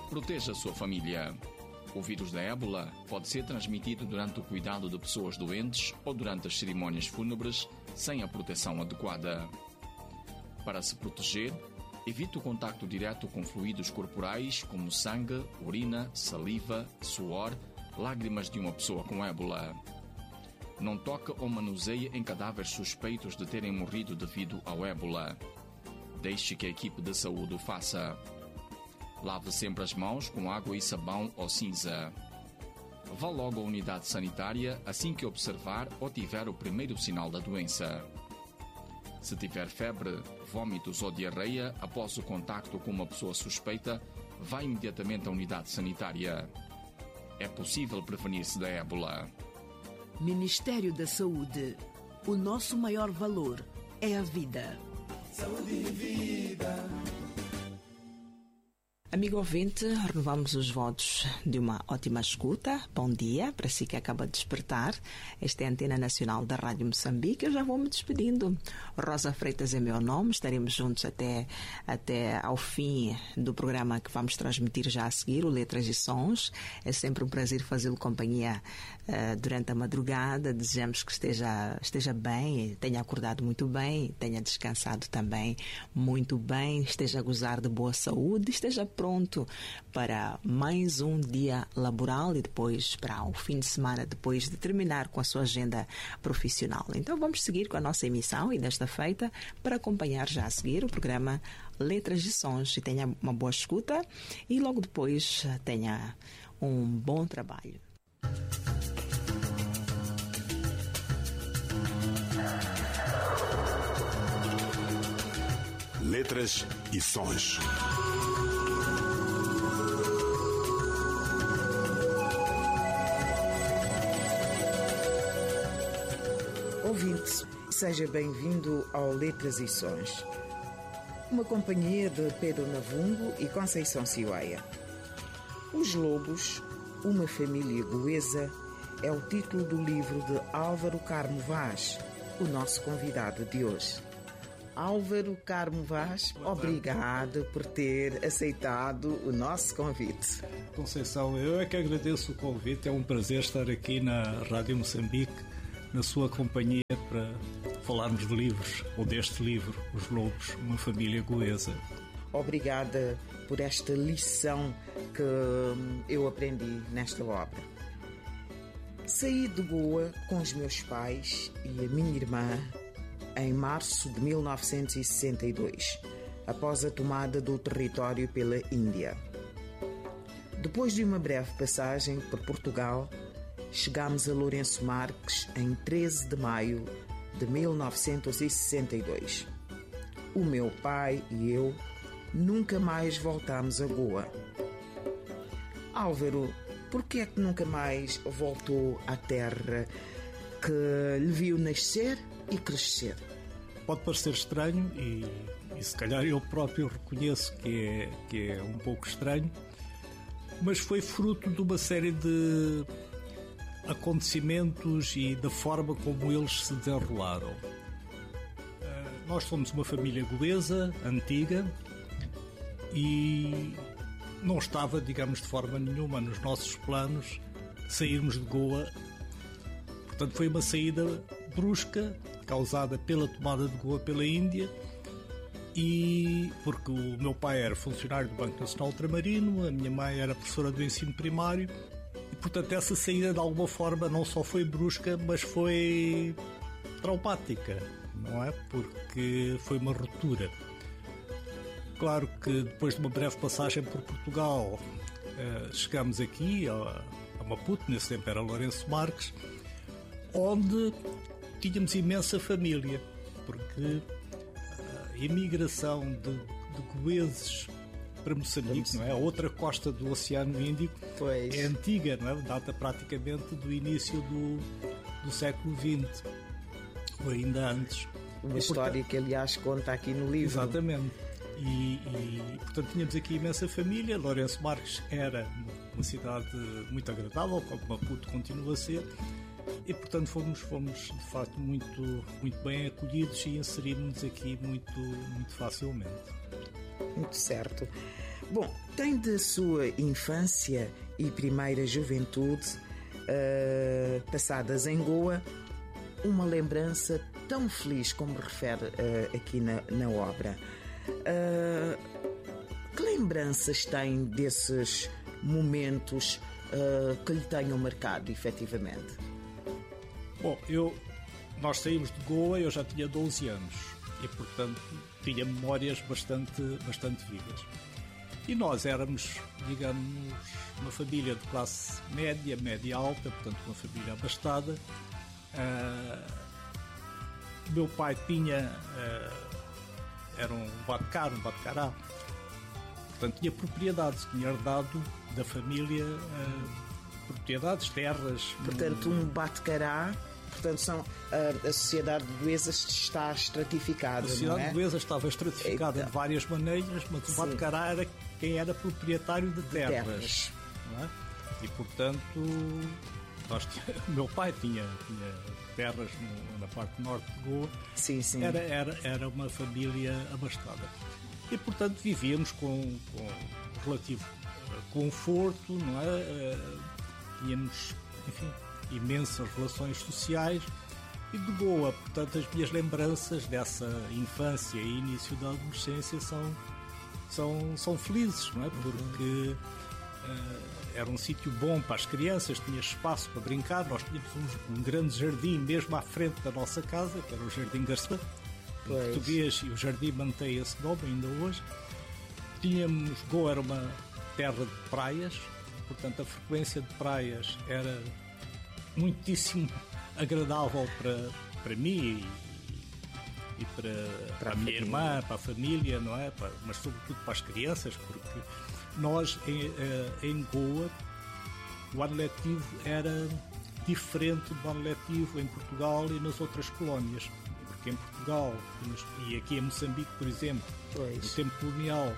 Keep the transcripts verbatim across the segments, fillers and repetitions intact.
Proteja a sua família. O vírus da ébola pode ser transmitido durante o cuidado de pessoas doentes ou durante as cerimônias fúnebres sem a proteção adequada. Para se proteger, evite o contacto direto com fluidos corporais como sangue, urina, saliva, suor, lágrimas de uma pessoa com ébola. Não toque ou manuseie em cadáveres suspeitos de terem morrido devido ao ébola. Deixe que a equipe de saúde o faça. Lave sempre as mãos com água e sabão ou cinza. Vá logo à unidade sanitária assim que observar ou tiver o primeiro sinal da doença. Se tiver febre, vômitos ou diarreia após o contacto com uma pessoa suspeita, vá imediatamente à unidade sanitária. É possível prevenir-se da ébola. Ministério da Saúde. O nosso maior valor é a vida. Saúde e vida. Amigo ouvinte, renovamos os votos de uma ótima escuta. Bom dia para si que acaba de despertar. Esta é a Antena Nacional da Rádio Moçambique. Eu já vou me despedindo. Rosa Freitas é meu nome. Estaremos juntos até, até ao fim do programa que vamos transmitir já a seguir, o Letras e Sons. É sempre um prazer fazê-lo companhia uh, durante a madrugada. Desejamos que esteja, esteja bem, tenha acordado muito bem, tenha descansado também muito bem, esteja a gozar de boa saúde, esteja pronto para mais um dia laboral e depois para o fim de semana, depois de terminar com a sua agenda profissional. Então vamos seguir com a nossa emissão e desta feita para acompanhar já a seguir o programa Letras e Sons. E tenha uma boa escuta e logo depois tenha um bom trabalho. Letras e Sons. Ouvinte, seja bem-vindo ao Letras e Sons, uma companhia de Pedro Navungo e Conceição Cioaia. Os Lobos, uma família goesa, é o título do livro de Álvaro Carmo Vaz, o nosso convidado de hoje. Álvaro Carmo Vaz, obrigado por ter aceitado o nosso convite. Conceição, eu é que agradeço o convite, é um prazer estar aqui na Rádio Moçambique, na sua companhia, para falarmos de livros, ou deste livro, Os Lobos, uma família goesa. Obrigada por esta lição que eu aprendi nesta obra. Saí de Goa com os meus pais e a minha irmã em março de mil novecentos e sessenta e dois, após a tomada do território pela Índia. Depois de uma breve passagem por Portugal, chegámos a Lourenço Marques em treze de maio de mil novecentos e sessenta e dois. O meu pai e eu nunca mais voltámos a Goa. Álvaro, por que é que nunca mais voltou à terra que lhe viu nascer e crescer? Pode parecer estranho e, e se calhar eu próprio reconheço que é, que é um pouco estranho, mas foi fruto de uma série de acontecimentos e da forma como eles se desenrolaram. Uh, nós somos uma família goesa, antiga, e não estava, digamos, de forma nenhuma nos nossos planos sairmos de Goa. Portanto, foi uma saída brusca, causada pela tomada de Goa pela Índia, e porque o meu pai era funcionário do Banco Nacional Ultramarino, a minha mãe era professora do ensino primário, e portanto essa saída de alguma forma não só foi brusca, mas foi traumática, não é? Porque foi uma ruptura. Claro que depois de uma breve passagem por Portugal, chegamos aqui a, a Maputo, nesse tempo era Lourenço Marques, onde tínhamos imensa família, porque a imigração de, de goeses para Moçambique, não é? A outra costa do Oceano Índico, pois. É antiga, não é? Data praticamente do início do, do século vinte, ou ainda antes. Uma e, história portanto, que, aliás, conta aqui no livro. Exatamente. E, e, portanto, tínhamos aqui imensa família. Lourenço Marques era uma cidade muito agradável, como Maputo continua a ser. E, portanto, fomos, fomos de facto, muito, muito bem acolhidos e inserimos-nos aqui muito, muito facilmente. Muito certo. Bom, tem da sua infância e primeira juventude uh, passadas em Goa uma lembrança tão feliz como refere uh, aqui na, na obra. Uh, que lembranças tem desses momentos uh, que lhe tenham marcado, efetivamente? Bom, eu, nós saímos de Goa, eu já tinha doze anos e, portanto, tinha memórias bastante, bastante vivas. E nós éramos, digamos, uma família de classe média, média alta, portanto, uma família abastada. Uh, meu pai tinha, uh, era um batcar, um batcará, portanto, tinha propriedades, tinha herdado da família uh, propriedades, terras. Portanto, um batcará. Portanto, são, a, a sociedade de Goezas está estratificada, A sociedade não é? de Goezas estava estratificada Então, de várias maneiras, mas o batcará era quem era proprietário de terras. terras. Não é? E, portanto, nós, o meu pai tinha, tinha terras no, na parte norte de Goa. Sim, sim. Era, era, era uma família abastada. E, portanto, vivíamos com, com relativo conforto, não é? Tínhamos, enfim, imensas relações sociais. E de Goa, portanto, as minhas lembranças dessa infância e início da adolescência são, são, são felizes, não é? Porque uh, era um sítio bom para as crianças, tinha espaço para brincar. Nós tínhamos um, um grande jardim mesmo à frente da nossa casa, que era o Jardim Garcia, em português, e o jardim mantém esse nome ainda hoje. Tínhamos, Goa era uma terra de praias, portanto a frequência de praias era muitíssimo agradável para, para mim e, e para, para, para a minha irmã, para a família, não é? Para, mas sobretudo para as crianças, porque nós em, em Goa o ano letivo era diferente do ano letivo em Portugal e nas outras colónias, porque em Portugal e aqui em Moçambique, por exemplo, pois, no tempo colonial,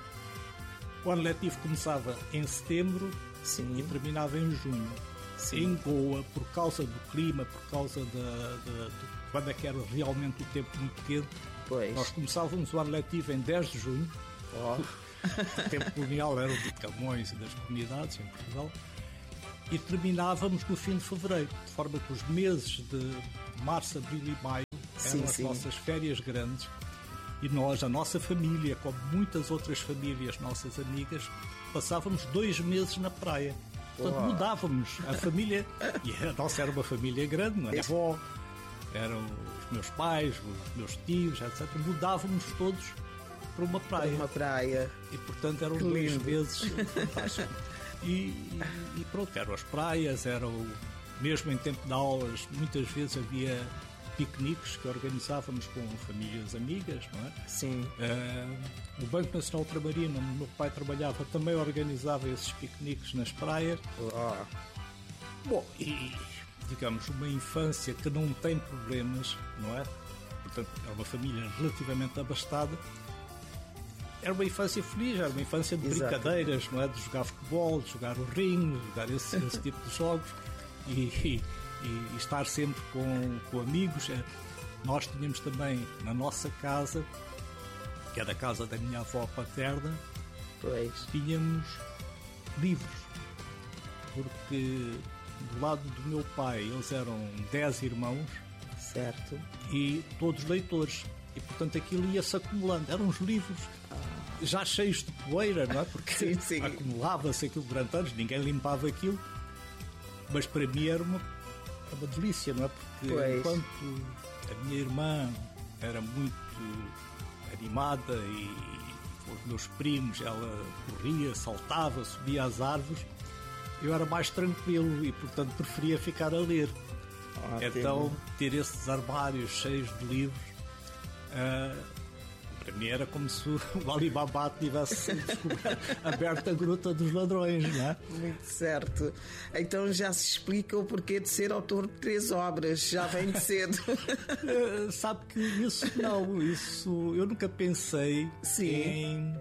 o ano letivo começava em setembro, sim, e terminava em junho. Sim. Em Goa, por causa do clima, por causa da, da, de quando é que era realmente o tempo muito quente, pois, nós começávamos o ano letivo em dez de junho. Oh. O tempo colonial era o de Camões e das comunidades em Portugal, e terminávamos no fim de fevereiro, de forma que os meses de março, abril e maio eram, sim, as sim, nossas férias grandes. E nós, a nossa família, como muitas outras famílias, nossas amigas, passávamos dois meses na praia. Portanto, mudávamos a família, e a nossa era uma família grande, não é? A avó, eram os meus pais, os meus tios, etcétera. Mudávamos todos para uma praia. Para uma praia. E, portanto, eram dois meses fantásticos. E, e, e pronto, eram as praias, eram, mesmo em tempo de aulas, muitas vezes havia piqueniques que organizávamos com famílias amigas, não é? Sim. Uh, o Banco Nacional Ultramarino, onde o meu pai trabalhava, também organizava esses piqueniques nas praias. Oh. Bom, e digamos, uma infância que não tem problemas, não é? Portanto, é uma família relativamente abastada. Era uma infância feliz, era uma infância de Exato. brincadeiras, não é? De jogar futebol, de jogar o ringue, de jogar esse, esse tipo de jogos. E... e E, e estar sempre com, com amigos. Nós tínhamos também na nossa casa, que era a casa da minha avó paterna, pois, tínhamos livros, porque do lado do meu pai eles eram dez irmãos, certo, e todos leitores, e portanto aquilo ia-se acumulando, eram uns livros ah. já cheios de poeira, não é? Porque sim, sim. acumulava-se aquilo durante anos, ninguém limpava aquilo, mas para mim era uma É uma delícia, não é? Porque pois, enquanto a minha irmã era muito animada e com os meus primos, ela corria, saltava, subia às árvores, eu era mais tranquilo e, portanto, preferia ficar a ler. Ah, então, ter esses armários cheios de livros, uh, para mim era como se o Alibaba tivesse aberto a gruta dos ladrões, não é? Muito certo. Então já se explica o porquê de ser autor de três obras, já vem de cedo. uh, sabe que isso não, isso eu nunca pensei Sim. em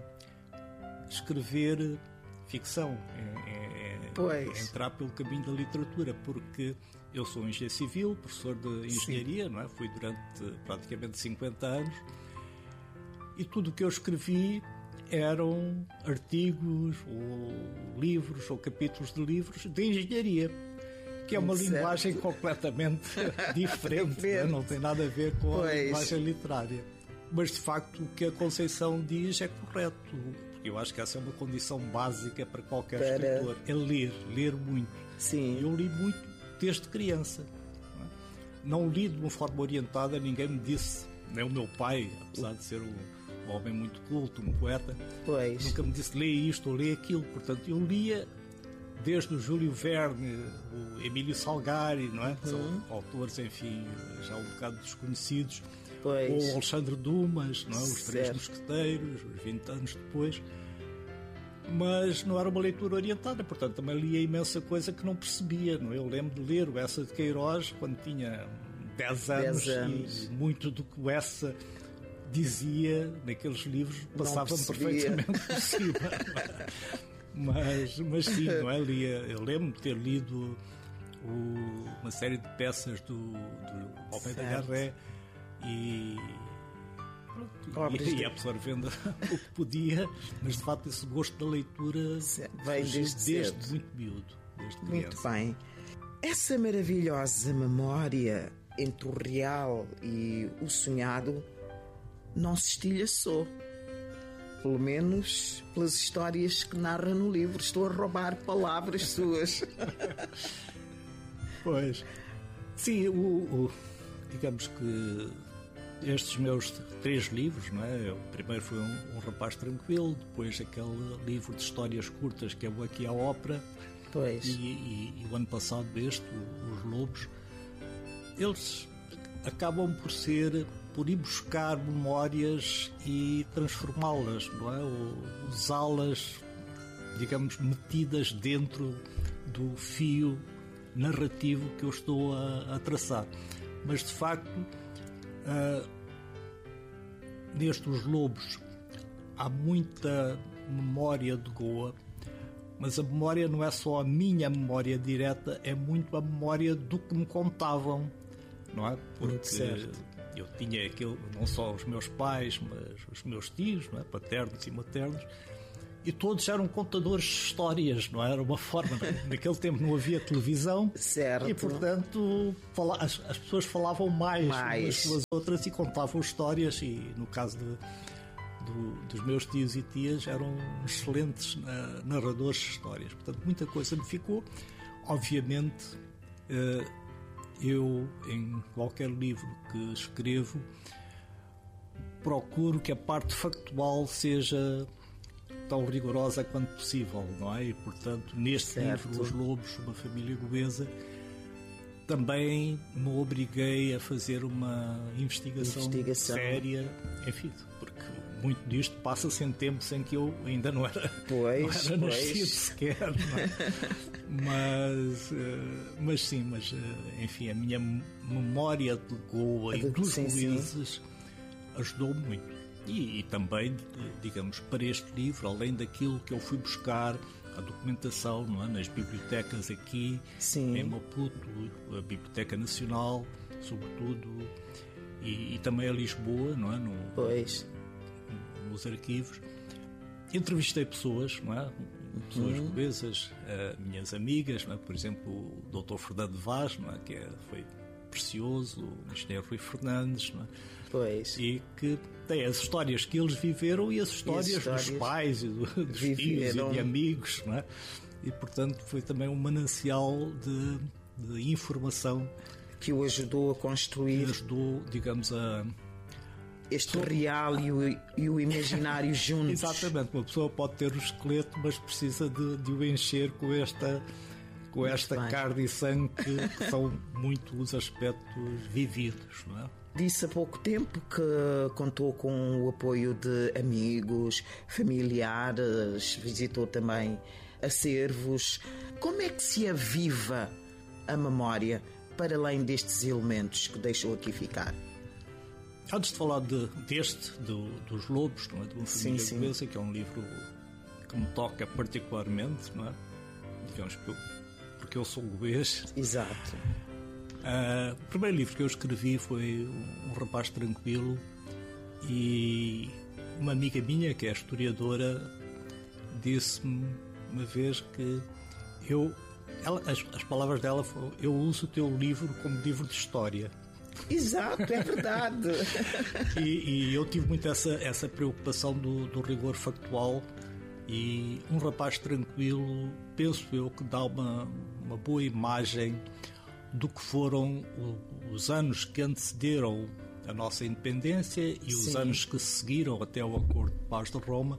escrever ficção, em, em, pois. em entrar pelo caminho da literatura, porque eu sou engenheiro civil, professor de engenharia, Sim. não é? Fui durante praticamente cinquenta anos. E tudo o que eu escrevi eram artigos ou livros ou capítulos de livros de engenharia, que é uma certo. linguagem completamente diferente, né? Não tem nada a ver com pois. a linguagem literária. Mas, de facto, o que a Conceição diz é correto, porque eu acho que essa é uma condição básica para qualquer para... escritor, é ler, ler muito. Sim. Eu li muito desde criança. Não, não li de uma forma orientada, ninguém me disse, nem o meu pai, apesar de ser um, um homem muito culto, um poeta, pois. nunca me disse, lê isto ou lê aquilo. Portanto, eu lia desde o Júlio Verne, o Emílio Salgari, não é? São hum. autores, enfim, já um bocado desconhecidos. Pois. Ou Alexandre Dumas, não é? Os certo. Três Mosqueteiros, os vinte anos depois. Mas não era uma leitura orientada, portanto também lia imensa coisa que não percebia. Não é? Eu lembro de ler o Essa de Queiroz quando tinha dez anos, dez anos. E muito do que o Essa dizia naqueles livros passava-me perfeitamente por cima. mas, mas sim, não é? Lia, eu lembro de ter lido o, uma série de peças do, do Almeida Garré e, e, e absorvendo o que podia, mas de facto esse gosto da leitura vem desde, desde muito miúdo, desde muito bem. Essa maravilhosa memória entre o real e o sonhado não se estilhaçou, pelo menos pelas histórias que narra no livro. Estou a roubar palavras suas. Pois sim, o, o, digamos que estes meus três livros, não é? O primeiro foi um, um Rapaz Tranquilo, depois aquele livro de histórias curtas que é o Aqui à Ópera, pois. E, e, e o ano passado este, o, Os Lobos. Eles acabam por ser, por ir buscar memórias e transformá-las, não é? Ou usá-las, digamos, metidas dentro do fio narrativo que eu estou a, a traçar. Mas de facto, uh, nestes Lobos há muita memória de Goa, mas a memória não é só a minha memória direta, é muito a memória do que me contavam, não é? Porque eu tinha aquilo, não só os meus pais, mas os meus tios, não é? Paternos e maternos, e todos eram contadores de histórias, não é? Era uma forma, naquele tempo não havia televisão, certo. E portanto fala, as, as pessoas falavam mais, mais umas pelas outras e contavam histórias, e no caso de, do, dos meus tios e tias eram excelentes uh, narradores de histórias, portanto muita coisa me ficou. Obviamente uh, eu, em qualquer livro que escrevo, procuro que a parte factual seja tão rigorosa quanto possível, não é? E, portanto, neste certo. livro, Os Lobos, uma família goesa, também me obriguei a fazer uma investigação, investigação. séria, enfim, porque muito disto passa-se em tempos em que eu ainda não era, pois, não era pois. nascido sequer, não é? mas, mas sim, mas enfim, a minha memória de Goa e dos goeses ajudou-me muito. E, e também, digamos, para este livro, além daquilo que eu fui buscar, a documentação, não é? Nas bibliotecas aqui, sim. em Maputo, a Biblioteca Nacional, sobretudo, e, e também a Lisboa, não é? No, pois. Nos arquivos. Entrevistei pessoas, não é? Pessoas uhum. goesas, uh, minhas amigas, não é? Por exemplo, o doutor Fernando Vaz, não é? Que é, foi precioso, o engenheiro Rui Fernandes, não é? Pois. E que tem as histórias que eles viveram e as histórias, e as histórias dos pais e do, dos viveram. Tios e de amigos, não é? E portanto foi também um manancial de, de informação que o ajudou a construir, que ajudou, digamos, a este so... real e o, e o imaginário juntos. Exatamente, uma pessoa pode ter o esqueleto, mas precisa de, de o encher com esta com esta carne e sangue que, que são muito os aspectos vividos, não é? Disse há pouco tempo que contou com o apoio de amigos, familiares, visitou também acervos. Como é que se aviva a memória para além destes elementos que deixou aqui ficar? Antes de falar de, deste, do, dos Lobos, não é? De uma família goesa, que é um livro que me toca particularmente, não é? Digamos, porque eu sou goês. Exato. Uh, o primeiro livro que eu escrevi foi Um Rapaz Tranquilo, e uma amiga minha, que é historiadora, disse-me uma vez que eu, ela, as, as palavras dela foram: eu uso o teu livro como livro de história. Exato, é verdade. e, e eu tive muito essa, essa preocupação do, do rigor factual, e Um Rapaz Tranquilo, penso eu, que dá uma, uma boa imagem do que foram os anos que antecederam a nossa independência e os Sim. anos que seguiram até o Acordo de Paz de Roma,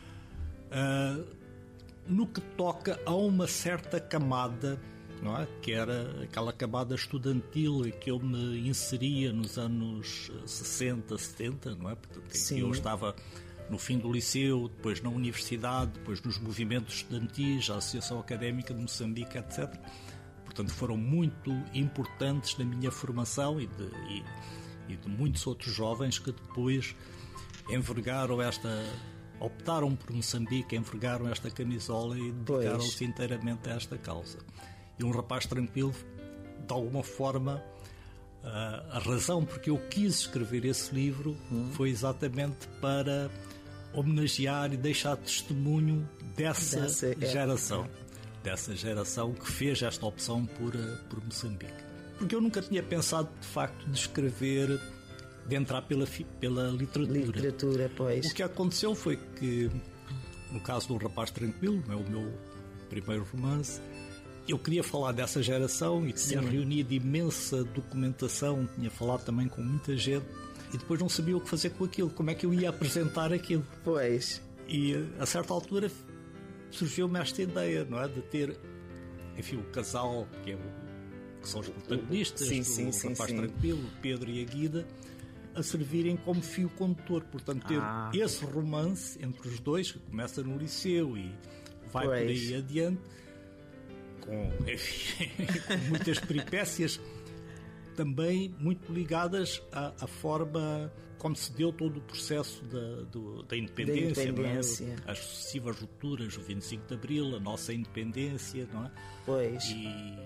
uh, no que toca a uma certa camada, não é? Que era aquela camada estudantil em que eu me inseria nos anos sessenta, setenta, não é? Portanto, em que eu estava no fim do liceu, depois na universidade, depois nos movimentos estudantis, a Associação Académica de Moçambique, etcétera. Portanto, foram muito importantes na minha formação e de, e, e de muitos outros jovens que depois envergaram esta, optaram por Moçambique, envergaram esta camisola e dedicaram-se inteiramente a esta causa. E Um Rapaz Tranquilo, de alguma forma, a razão porque eu quis escrever esse livro hum. foi exatamente para homenagear e deixar testemunho dessa, dessa geração. É. dessa geração que fez esta opção por, por Moçambique. Porque eu nunca tinha pensado, de facto, de escrever, de entrar pela, pela literatura. Literatura, pois. O que aconteceu foi que, no caso do Um Rapaz Tranquilo, é o meu primeiro romance, eu queria falar dessa geração e tinha Sim. reunido imensa documentação, tinha falado também com muita gente, e depois não sabia o que fazer com aquilo, como é que eu ia apresentar aquilo. Pois. E, a certa altura, surgiu-me esta ideia, não é? De ter, enfim, o casal, que, é o, que são os protagonistas, sim, o sim, sim, Rapaz sim. Tranquilo, o Pedro e a Guida, a servirem como fio condutor. Portanto, ter ah. esse romance entre os dois, que começa no liceu e vai pois. por aí adiante, com, enfim, com muitas peripécias, também muito ligadas à, à forma como se deu todo o processo da, do, da independência, da independência. Não é? As sucessivas rupturas, o vinte e cinco de Abril, a nossa independência, não é? Pois. E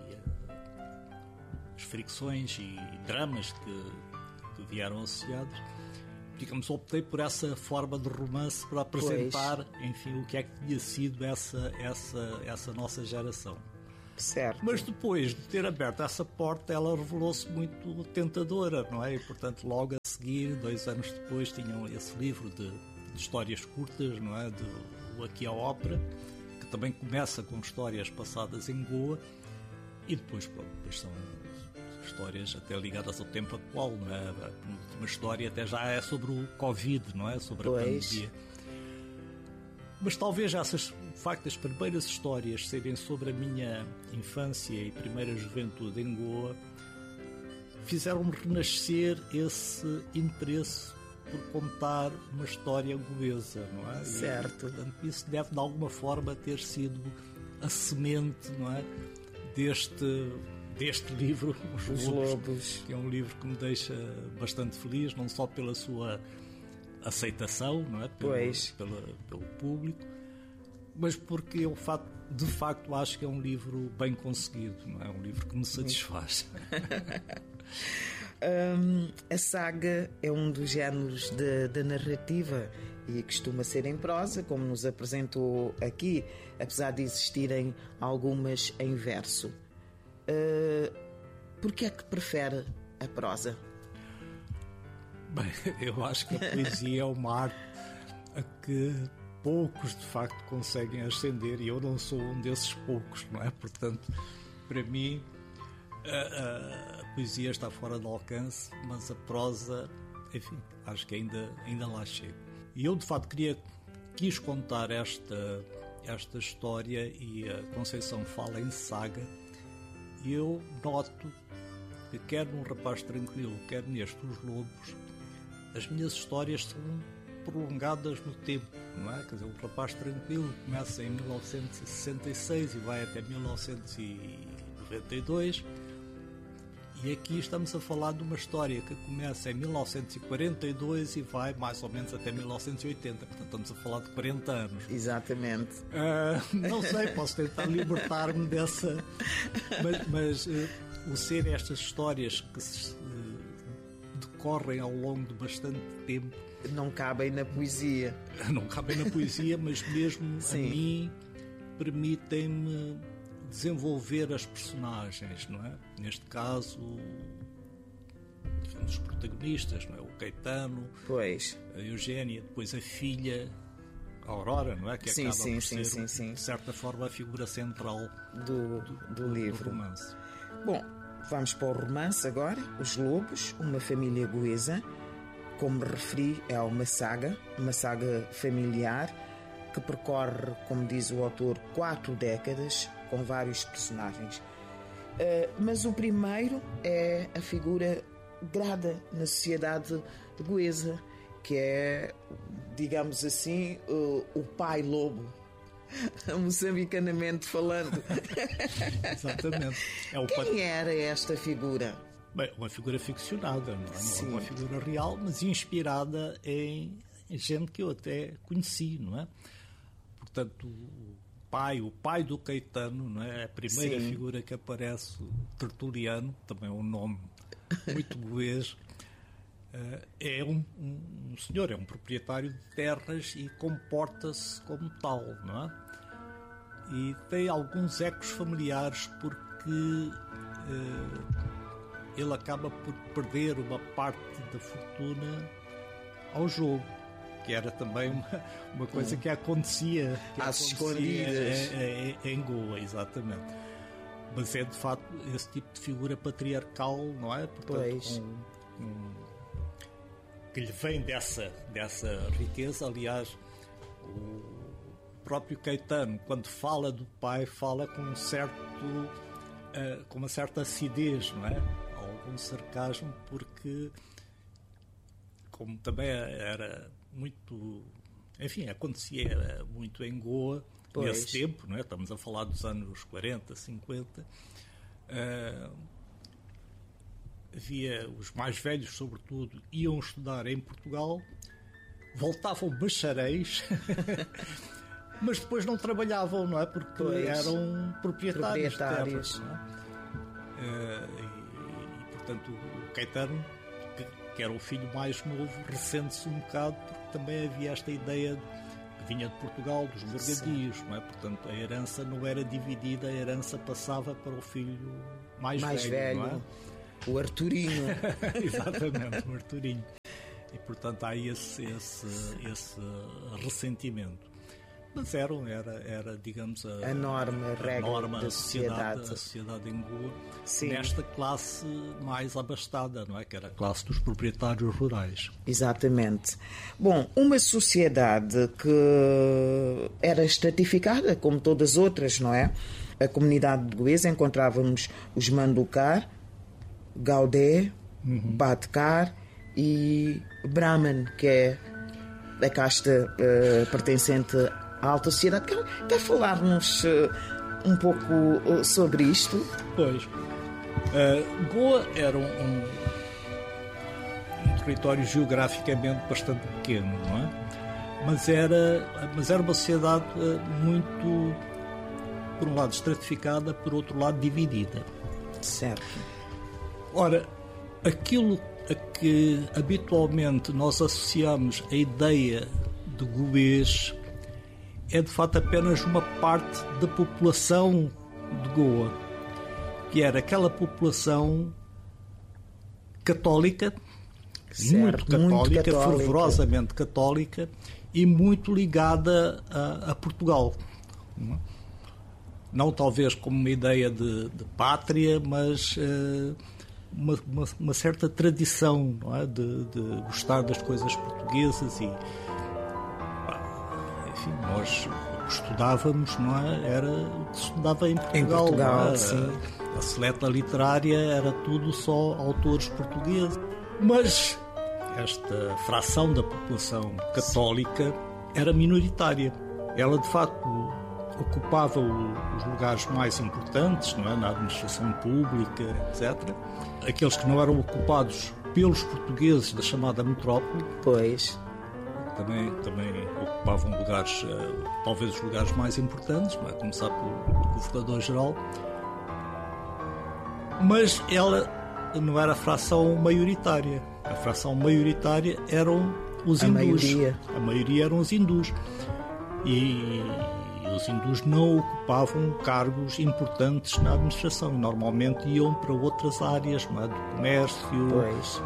as fricções e dramas que, que vieram associados. Digamos, optei por essa forma de romance para apresentar, pois. enfim, o que é que tinha sido essa, essa, essa nossa geração. Certo. Mas depois de ter aberto essa porta, ela revelou-se muito tentadora, não é? E, portanto, logo a seguir, dois anos depois, tinham esse livro de, de histórias curtas, não é? De O Aqui à Ópera, que também começa com histórias passadas em Goa, e depois, pronto, depois são histórias até ligadas ao tempo atual, não é? A última história até já é sobre o Covid, não é? Sobre pois. a pandemia. Mas talvez essas, de facto, as primeiras histórias serem sobre a minha infância e primeira juventude em Goa, fizeram-me renascer esse interesse por contar uma história goesa, não é? Certo. E, portanto, isso deve de alguma forma ter sido a semente, não é? Deste, deste livro, Os, Os Lobos, Lobos, que é um livro que me deixa bastante feliz, não só pela sua aceitação, não é? Pelo, pois. Pela, pelo público, mas porque eu de facto acho que é um livro bem conseguido, não é? Um livro que me satisfaz. um, a saga é um dos géneros da narrativa e costuma ser em prosa, como nos apresentou aqui, apesar de existirem algumas em verso. Uh, por que é que prefere a prosa? Bem, eu acho que a poesia é uma arte a que poucos de facto conseguem ascender, e eu não sou um desses poucos, não é? Portanto, para mim a, a, a poesia está fora de alcance, mas a prosa, enfim, acho que ainda, ainda lá chego. E eu de facto queria, quis contar esta, esta história, e a Conceição fala em saga, e eu noto que quer num Rapaz Tranquilo, quer neste Os Lobos, as minhas histórias são prolongadas no tempo, não é? Quer dizer, O Rapaz Tranquilo começa em mil novecentos e sessenta e seis e vai até mil novecentos e noventa e dois, e aqui estamos a falar de uma história que começa em mil novecentos e quarenta e dois e vai mais ou menos até mil novecentos e oitenta, portanto estamos a falar de quarenta anos. Exatamente. Uh, não sei, posso tentar libertar-me dessa, mas, mas uh, o ser estas histórias que se decorrem ao longo de bastante tempo. Não cabem na poesia. Não cabem na poesia, mas mesmo Sim. a mim permitem-me desenvolver as personagens, não é? Neste caso, os protagonistas, não é? O Caetano, Pois. a Eugénia, depois a filha, a Aurora, não é? Que Sim, acaba sim, por sim, ser, sim, sim. de certa forma, a figura central Do, do, do livro. romance. Bom, vamos para o romance agora. Os Lobos, uma família goesa. Como me referi, é uma saga, uma saga familiar que percorre, como diz o autor, quatro décadas com vários personagens. Uh, mas o primeiro é a figura grada na sociedade goesa, que é, digamos assim, uh, o pai lobo, moçambicanamente falando. Exatamente. É o Quem pat... era esta figura? Bem, uma figura ficcionada, não é? Sim. Não é uma figura real, mas inspirada em gente que eu até conheci, não é? Portanto, o pai, o pai do Caetano, não é? A primeira Sim. figura que aparece, o Tertuliano, também é um nome muito goês, é um, um, um senhor, é um proprietário de terras e comporta-se como tal, não é? E tem alguns ecos familiares porque uh, ele acaba por perder uma parte da fortuna ao jogo, que era também uma, uma coisa que acontecia, que Às acontecia escondidas. em, em, em Goa, exatamente. Mas é de facto esse tipo de figura patriarcal, não é? Portanto, Pois. com, com, que lhe vem dessa, dessa riqueza. Aliás, o próprio Caetano, quando fala do pai, fala com um certo, uh, com uma certa acidez, não é? Algum sarcasmo, porque como também era muito, enfim, acontecia muito em Goa Pois. nesse tempo, não é? Estamos a falar dos anos quarenta, cinquenta. Uh, havia os mais velhos, sobretudo, iam estudar em Portugal, voltavam bacharéis, mas depois não trabalhavam, não é? Porque Pois. eram proprietários, Proprietários. de terras, não é? Uh, e, e, portanto, o Caetano, que, que era o filho mais novo, ressente-se um bocado, porque também havia esta ideia que vinha de Portugal, dos morgadios, não é? Portanto, a herança não era dividida, a herança passava para o filho mais, Mais velho, velho. não é? O Arturinho. Exatamente, o Arturinho. E, portanto, há esse, esse, esse ressentimento. Mas era, era, era digamos, a, A norma, a a regra norma, da a sociedade, sociedade. a sociedade em Goa, Sim. nesta classe mais abastada, não é? Que era a classe dos proprietários rurais. Exatamente. Bom, uma sociedade que era estratificada, como todas as outras, não é? A comunidade de goesa encontrávamos os Manducar, Gaudé, uhum. Bhatkar e Brahman, que é a casta uh, pertencente à alta sociedade. Quer, quer falar-nos uh, um pouco uh, sobre isto? Pois. Uh, Goa era um, um, um território geograficamente bastante pequeno, não é? Mas era, mas era uma sociedade uh, muito, por um lado, estratificada, por outro lado, dividida. Certo. Ora, aquilo a que habitualmente nós associamos a ideia de goês é de facto apenas uma parte da população de Goa, que era aquela população católica, Certo, muito católica, muito católica, fervorosamente católica e muito ligada a, a Portugal. Não, não talvez como uma ideia de, de pátria, mas uh, uma, uma, uma certa tradição, não é? de, de gostar das coisas portuguesas e, enfim, nós estudávamos, não é? Era o que se estudava em Portugal. Em Portugal, não é? sim. A seleta literária era tudo só autores portugueses. Mas esta fração da população católica era minoritária. Ela, de facto, ocupava o, os lugares mais importantes, não é? Na administração pública, etcétera. Aqueles que não eram ocupados pelos portugueses da chamada metrópole. Pois. Também, também ocupavam lugares, uh, talvez os lugares mais importantes, não é? Começar pelo governador-geral. Mas ela não era a fração maioritária. A fração maioritária eram os a hindus. Maioria. A maioria eram os hindus. E os hindus não ocupavam cargos importantes na administração. Normalmente iam para outras áreas, não é? Do comércio. Pois.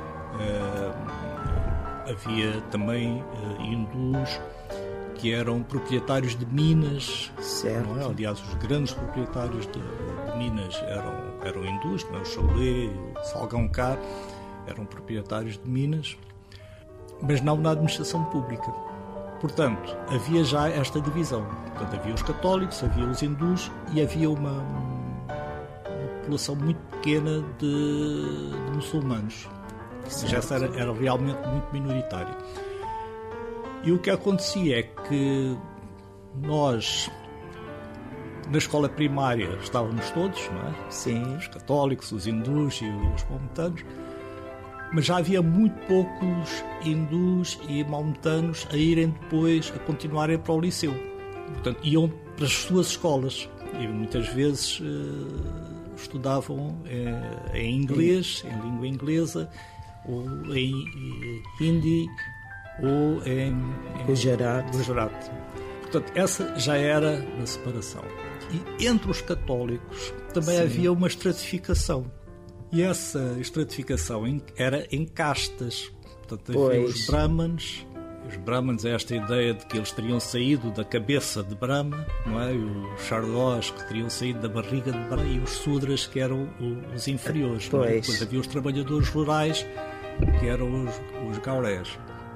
Uh, havia também uh, hindus que eram proprietários de minas. Certo. Não é? Aliás, os grandes proprietários de, de minas eram, eram hindus, não é? O Cholé, o Salgaonkar, eram proprietários de minas, mas não na administração pública. Portanto, havia já esta divisão. Portanto, havia os católicos, havia os hindus e havia uma, uma população muito pequena de, de muçulmanos. Mas essa era, era realmente muito minoritária. E o que acontecia é que nós, na escola primária, estávamos todos, não é? Sim. Os católicos, os hindus e os maometanos, mas já havia muito poucos hindus e maometanos a irem depois, a continuarem para o liceu. Portanto, iam para as suas escolas e muitas vezes eh, estudavam eh, em inglês, em língua inglesa, ou em hindi, ou em, em Gujarat. Gujarat. Portanto, essa já era a separação. E entre os católicos também Sim. havia uma estratificação. E essa estratificação era em castas. Portanto, havia Pois. os brahmanes. Os brahmanes é esta ideia de que eles teriam saído da cabeça de Brahma, não é? E os Chardós que teriam saído da barriga de Brahma, e os Sudras que eram o- os inferiores. Não é? Pois. Depois havia os trabalhadores rurais que eram os, os Gaurés.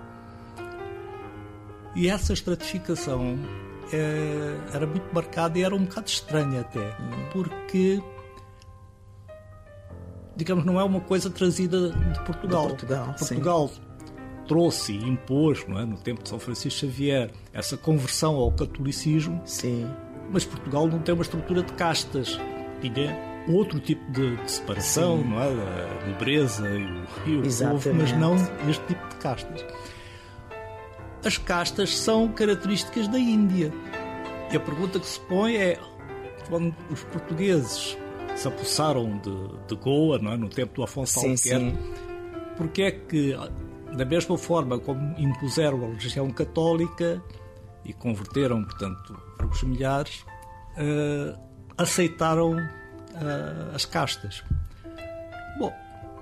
E essa estratificação é, era muito marcada e era um bocado estranha até, porque, digamos, não é uma coisa trazida de Portugal. De Portugal, sim. Portugal trouxe e impôs, não é, no tempo de São Francisco Xavier, essa conversão ao catolicismo, Sim. mas Portugal não tem uma estrutura de castas. Tinha outro tipo de, de separação, Sim. não é? A nobreza e o, e o Exatamente. povo, mas não este tipo de castas. As castas são características da Índia. E a pergunta que se põe é, quando os portugueses se apossaram de, de Goa, não é? No tempo do Afonso Sim, Albuquerque, porque é que, da mesma forma como impuseram a religião católica e converteram, portanto, os milhares, uh, aceitaram uh, as castas? Bom,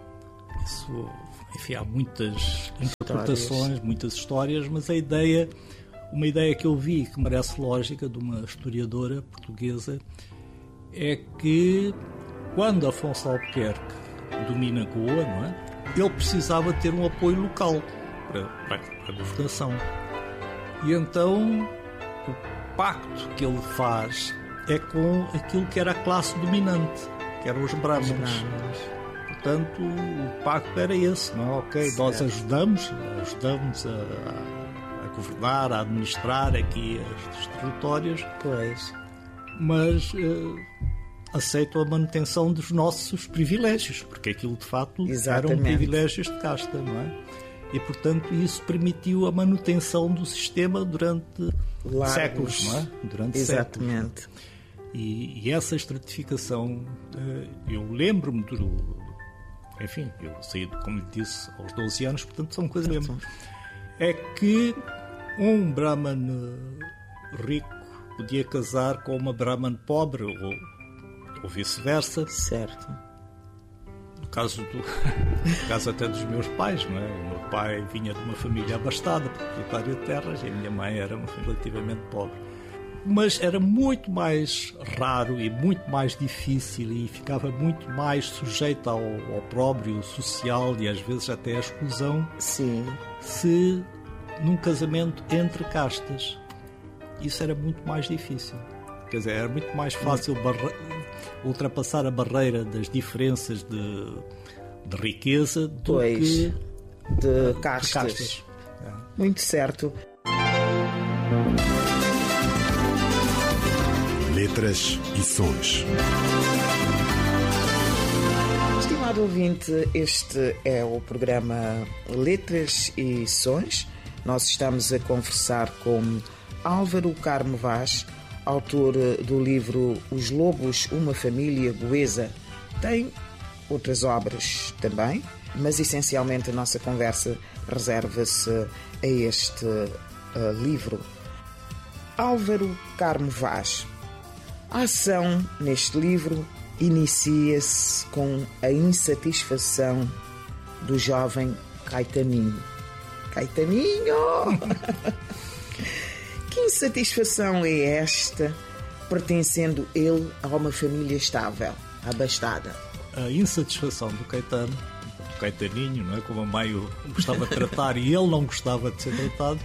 isso, enfim, há muitas interpretações, Histórias. muitas histórias, mas a ideia, uma ideia que eu vi que merece lógica de uma historiadora portuguesa é que quando Afonso Albuquerque domina Goa, não é? Ele precisava ter um apoio local para, para, para a governação. E então o pacto que ele faz é com aquilo que era a classe dominante, que eram os brahmanes. Portanto, o pacto era esse, não é? Ok, Certo. nós ajudamos, ajudamos a, a, a governar, a administrar aqui estes territórios, Pois. mas eh, aceitam a manutenção dos nossos privilégios, porque aquilo de facto eram Exatamente. privilégios de casta, não é? E portanto isso permitiu a manutenção do sistema durante Largos. séculos, não é? Durante séculos. Exatamente. E, e essa estratificação, eh, eu lembro-me do. Enfim, eu saí, como lhe disse, aos doze anos, portanto são coisas que lembro. É que um Brahman rico podia casar com uma Brahman pobre, ou, ou vice-versa. Certo. No caso, do, no caso até dos meus pais, não é? O meu pai vinha de uma família abastada, proprietário de terras, e a minha mãe era uma família relativamente pobre. Mas era muito mais raro e muito mais difícil e ficava muito mais sujeito ao opróbrio social e às vezes até à exclusão Sim. se num casamento entre castas. Isso era muito mais difícil. Quer dizer, era muito mais fácil barra- ultrapassar a barreira das diferenças de, de riqueza do Pois. que De de castas. castas. Muito certo. Letras e sons. Estimado ouvinte, este é o programa Letras e Sons. Nós estamos a conversar com Álvaro Carmo Vaz, autor do livro Os Lobos, uma Família Goesa. Tem outras obras também, mas essencialmente a nossa conversa reserva-se a este uh, livro. Álvaro Carmo Vaz. A ação neste livro inicia-se com a insatisfação do jovem Caetaninho. Caetaninho! Que insatisfação é esta, pertencendo ele a uma família estável, abastada? A insatisfação do Caetano, do Caetaninho, não é? Como a mãe o gostava de tratar e ele não gostava de ser tratado,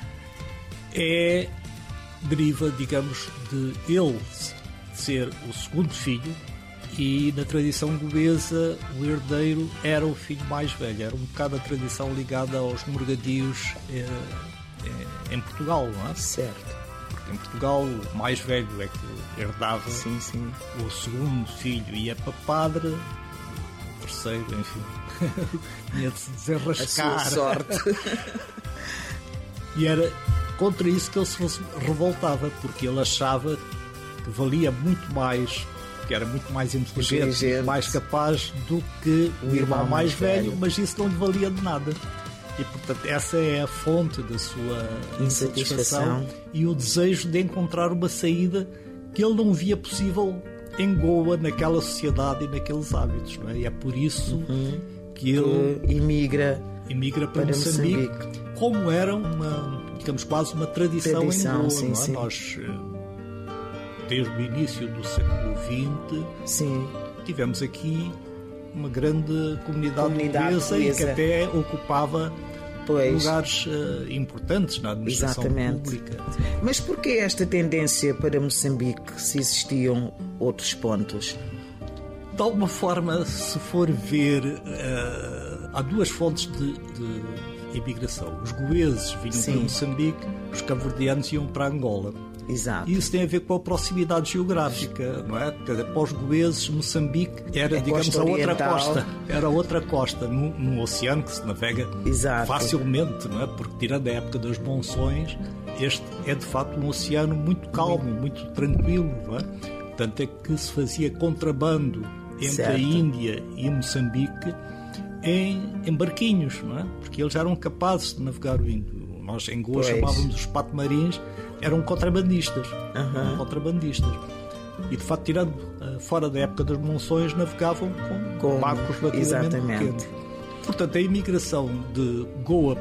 é, deriva, digamos, de ele ser o segundo filho e na tradição goesa o herdeiro era o filho mais velho. Era um bocado a tradição ligada aos morgadios eh, eh, em Portugal, não é? Certo. Porque em Portugal o mais velho é que herdava, sim, sim. O segundo filho ia para padre, o terceiro, enfim, tinha de se desenrascar. A sua sorte. E era contra isso que ele se revoltava, porque ele achava que valia muito mais, que era muito mais inteligente, mais capaz do que o, o irmão, irmão mais velho, velho, mas isso não lhe valia de nada. E, portanto, essa é a fonte da sua insatisfação e o desejo de encontrar uma saída que ele não via possível em Goa, naquela sociedade e naqueles hábitos. Não é? E é por isso uhum. que ele que emigra, emigra para, para Moçambique, Moçambique, como era uma, digamos, quase uma tradição, tradição em Goa. Sim, não é? Sim. Nós, desde o início do século vinte, sim. tivemos aqui uma grande comunidade portuguesa e que até ocupava pois. lugares uh, importantes na administração Exatamente. pública. Mas porquê esta tendência para Moçambique, se existiam outros pontos? De alguma forma, se for ver, uh, há duas fontes de, de imigração. Os goeses vinham Sim. para Moçambique, os cabo-verdianos iam para Angola. Exato. E isso tem a ver com a proximidade geográfica, não é? Para os goeses, Moçambique era, é digamos, a outra costa. Era outra costa, no, no oceano que se navega Exato. facilmente, não é? Porque, tirando a época das monções, este é de facto um oceano muito calmo, muito tranquilo, não é? Tanto é que se fazia contrabando entre certo. a Índia e Moçambique em, em barquinhos, não é? Porque eles eram capazes de navegar o Índio. Nós em Goa pois. chamávamos os patemarins, eram contrabandistas, uhum. eram contrabandistas. E de facto, tirando uh, fora da época das monções, navegavam com, com barcos relativamente pequenos. Portanto, a imigração de Goa